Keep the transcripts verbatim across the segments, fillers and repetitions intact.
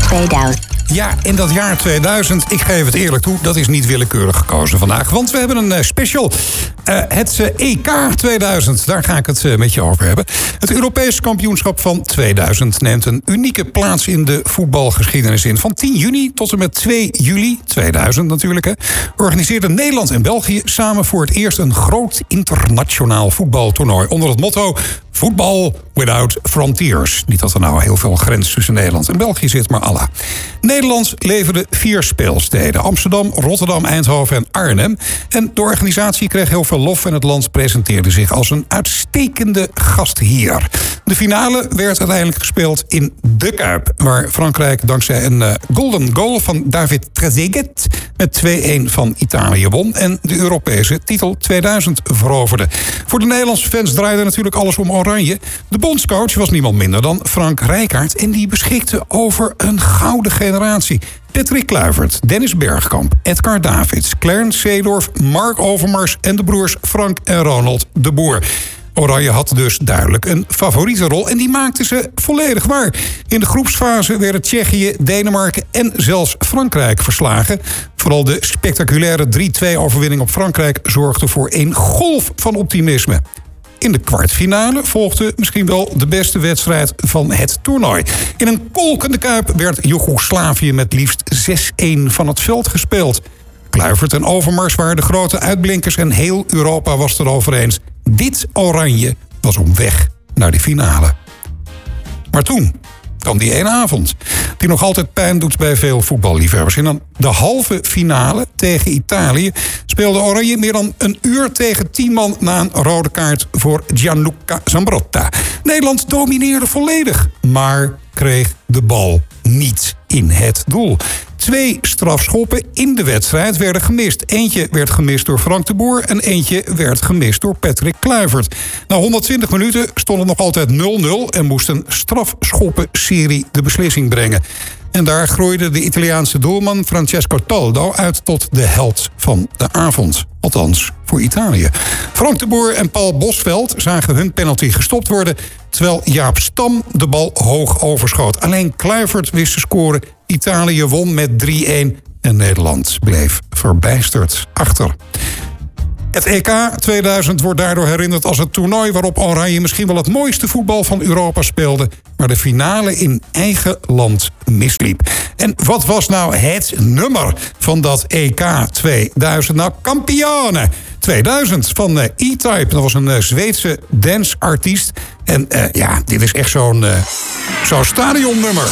tweeduizend. Ja, in dat jaar tweeduizend, ik geef het eerlijk toe, dat is niet willekeurig gekozen vandaag. Want we hebben een uh, special. Uh, het uh, E K tweeduizend, daar ga ik het uh, met je over hebben. Het Europees kampioenschap van tweeduizend neemt een unieke plaats in de voetbalgeschiedenis in. Van tien juni tot en met twee juli tweeduizend natuurlijk. Hè, organiseerden Nederland en België samen voor het eerst een groot internationaal voetbaltoernooi. Onder het motto Voetbal without frontiers. Niet dat er nou heel veel grens tussen Nederland en België zit, maar Allah. Nederland leverde vier speelsteden. Amsterdam, Rotterdam, Eindhoven en Arnhem. En de organisatie kreeg heel veel lof en het land presenteerde zich als een uitstekende gastheer. De finale werd uiteindelijk gespeeld in De Kuip, waar Frankrijk dankzij een uh, golden goal van David Trezeguet met twee-een van Italië won en de Europese titel tweeduizend veroverde. Voor de Nederlandse fans draaide natuurlijk alles om oranje. De bondscoach was niemand minder dan Frank Rijkaard en die beschikte over een gouden generatie. Patrick Kluivert, Dennis Bergkamp, Edgar Davids, Clarence Seedorf, Mark Overmars en de broers Frank en Ronald de Boer. Oranje had dus duidelijk een favoriete rol en die maakte ze volledig waar. In de groepsfase werden Tsjechië, Denemarken en zelfs Frankrijk verslagen. Vooral de spectaculaire drie-twee overwinning op Frankrijk zorgde voor een golf van optimisme. In de kwartfinale volgde misschien wel de beste wedstrijd van het toernooi. In een kolkende Kuip werd Joegoslavië met liefst zes-een van het veld gespeeld. Kluivert en Overmars waren de grote uitblinkers en heel Europa was het erover eens. Dit oranje was op weg naar de finale. Maar toen kwam die ene avond, die nog altijd pijn doet bij veel voetballiefhebbers. In dan de halve finale tegen Italië speelde Oranje meer dan een uur tegen tien man na een rode kaart voor Gianluca Zambrotta. Nederland domineerde volledig, maar kreeg de bal niet in het doel. Twee strafschoppen in de wedstrijd werden gemist. Eentje werd gemist door Frank de Boer en eentje werd gemist door Patrick Kluivert. Na honderdtwintig minuten stond het nog altijd nul nul en moest een strafschoppenserie de beslissing brengen. En daar groeide de Italiaanse doelman Francesco Toldo uit tot de held van de avond. Althans, voor Italië. Frank de Boer en Paul Bosveld zagen hun penalty gestopt worden, terwijl Jaap Stam de bal hoog overschoot. Alleen Kluivert wist te scoren. Italië won met drie-een en Nederland bleef verbijsterd achter. Het E K tweeduizend wordt daardoor herinnerd als het toernooi waarop Oranje misschien wel het mooiste voetbal van Europa speelde, maar de finale in eigen land misliep. En wat was nou het nummer van dat E K tweeduizend? Nou, Campione tweeduizend van uh, E-Type. Dat was een uh, Zweedse danceartiest. En uh, ja, dit is echt zo'n uh, zo'n stadionnummer.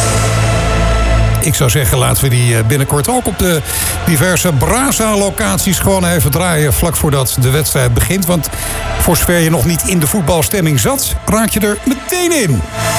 Ik zou zeggen, laten we die binnenkort ook op de diverse Brasa-locaties gewoon even draaien vlak voordat de wedstrijd begint. Want voor zover je nog niet in de voetbalstemming zat, raak je er meteen in.